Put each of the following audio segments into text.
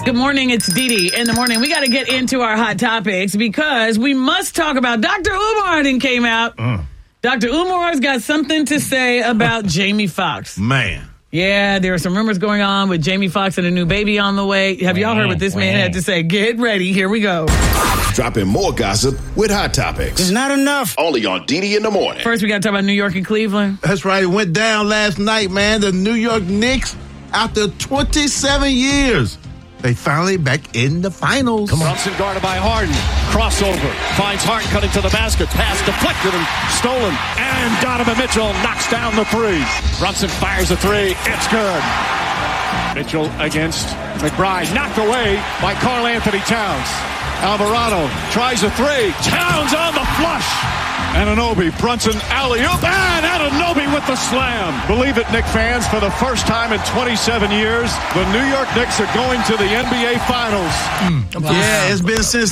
Good morning, it's Dee Dee in the morning. We got to get into our hot topics because we must talk about Dr. Umar came out. Dr. Umar's got something to say about Jamie Foxx. Man. Yeah, there are some rumors going on with Jamie Foxx and a new baby on the way. Have y'all heard what this man had to say? Get ready. Here we go. Dropping more gossip with Hot Topics. It's not enough. Only on Dee Dee in the morning. First, we got to talk about New York and Cleveland. That's right. It went down last night, man. The New York Knicks, after 27 years, they finally back in the finals. Brunson guarded by Harden. Crossover. Finds Hart cutting to the basket. Pass deflected and stolen. And Donovan Mitchell knocks down the three. Brunson fires a three. It's good. Mitchell against McBride. Knocked away by Karl Anthony Towns. Alvarado tries a three. Towns on the flush. Anunoby, Brunson, alley-oop, and Anunoby with the slam. Believe it, Knicks fans, for the first time in 27 years, the New York Knicks are going to the NBA Finals. Wow. Yeah, it's been since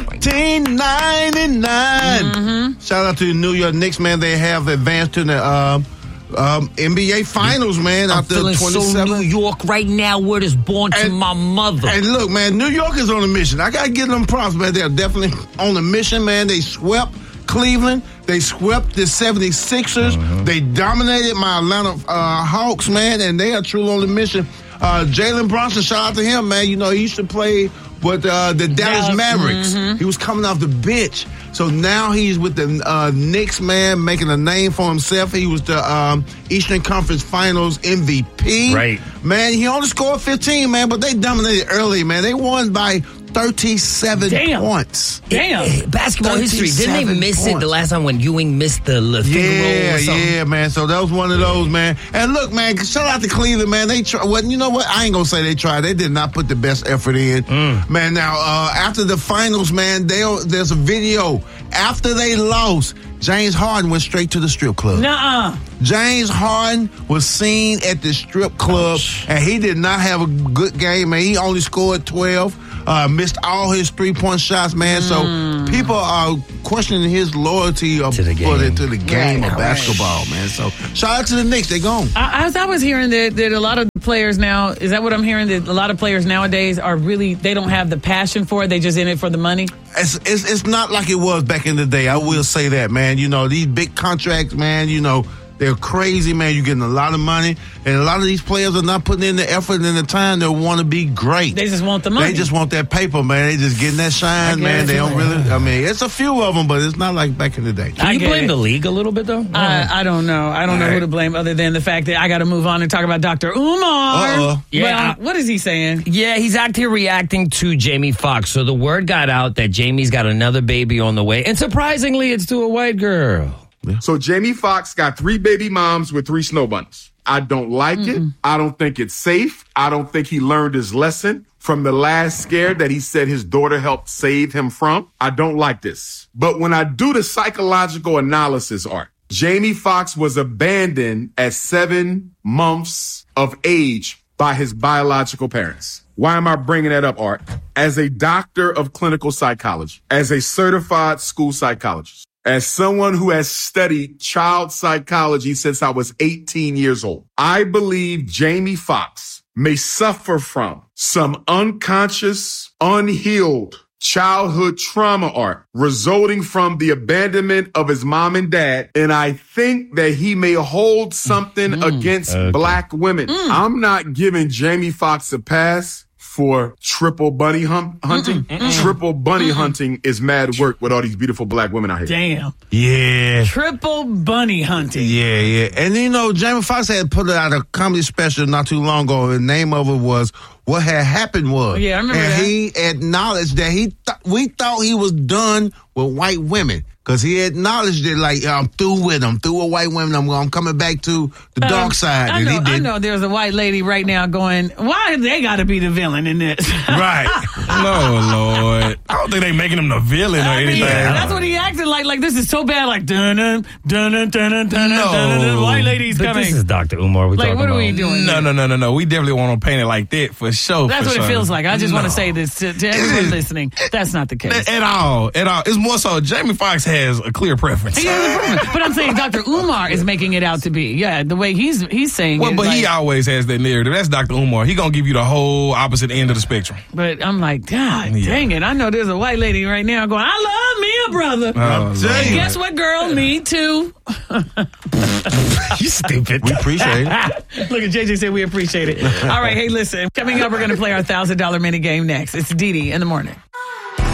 1999. Shout out to the New York Knicks, man. They have advanced to the NBA Finals, man. I'm after feeling 27. so New York right now. Word is born to my mother. And look, man, New York is on a mission. I got to give them props, man. They're definitely on a mission, man. They swept Cleveland. They swept the 76ers. They dominated my Atlanta Hawks, man, and they are truly on the mission. Jalen Brunson, shout out to him, man. You know, he used to play with the Dallas Mavericks. He was coming off the bench. So now he's with the Knicks, man, making a name for himself. He was the Eastern Conference Finals MVP. Right. Man, he only scored 15, man, but they dominated early, man. They won by 37 points. Basketball history. Didn't they miss it the last time when Ewing missed the finger roll or something? Yeah, man. So that was one of those, man. And look, man, shout out to Cleveland, man. They tried. Well, you know what? I ain't going to say they tried. They did not put the best effort in. Man, now, after the finals, man, there's a video. After they lost, James Harden went straight to the strip club. Nuh-uh. James Harden was seen at the strip club, and he did not have a good game, man. He only scored 12. Missed all his three-point shots, man. So people are questioning his loyalty to the game of basketball, man. So shout out to the Knicks. They're gone. I was hearing that a lot of players now, is that what I'm hearing? That a lot of players nowadays are really, they don't have the passion for it. They just in it for the money. It's not like it was back in the day. I will say that, man. You know, these big contracts, man, you know, they're crazy, man. You're getting a lot of money. And a lot of these players are not putting in the effort and the time they want to be great. They just want the money. They just want that paper, man. They just getting that shine, man. They don't really, I mean, it's a few of them, but it's not like back in the day. Can you blame the league a little bit, though? I don't know. I don't know who to blame other than the fact that I got to move on and talk about Dr. Umar. Yeah. Well, what is he saying? Yeah, he's out here reacting to Jamie Foxx. So the word got out that Jamie's got another baby on the way. And surprisingly, it's to a white girl. So Jamie Foxx got 3 baby moms with 3 snow bunnies. I don't like it. I don't think it's safe. I don't think he learned his lesson from the last scare that he said his daughter helped save him from. I don't like this. But when I do the psychological analysis, Art, Jamie Foxx was abandoned at 7 months of age by his biological parents. Why am I bringing that up, Art? As a doctor of clinical psychology, as a certified school psychologist, as someone who has studied child psychology since I was 18 years old, I believe Jamie Foxx may suffer from some unconscious, unhealed childhood trauma, Art, resulting from the abandonment of his mom and dad. And I think that he may hold something against black women. I'm not giving Jamie Foxx a pass for triple bunny hunting. Triple bunny hunting is mad work with all these beautiful black women out here. Damn. Yeah. Triple bunny hunting. Yeah. And, you know, Jamie Foxx had put out a comedy special not too long ago. The name of it was What Had Happened Was. Yeah, I remember and that. And he acknowledged that we thought he was done with white women. Because he acknowledged it like, I'm through with them, through with white women. I'm coming back to the dark side. I know there's a white lady right now going, why they got to be the villain in this? Right. Lord. I don't think they making him the villain or anything. That's what he acted like. Like, this is so bad. Like, dun-dun, dun-dun, dun-dun, dun-dun, white lady's But coming. this is Dr. Umar we're talking What are about. we doing? No. We definitely want to paint it like that for sure. That's what it feels like. I just want to say this to everyone is. listening. That's not the case. At all. It's more so Jamie Foxx has a clear preference. He has a preference. But I'm saying Dr. Umar is making it out to be. Yeah, the way he's saying Well, it. but like, he always has that narrative. That's Dr. Umar. He gonna give you the whole opposite end of the spectrum. But I'm like, God dang it. I know there's a white lady right now going, I love me a brother. Jay, And guess what, girl? Me too. You stupid. we appreciate it. Look at JJ said we appreciate it. All right, hey, listen. Coming up, we're going to play our $1,000 mini game next. It's Dee Dee in the morning.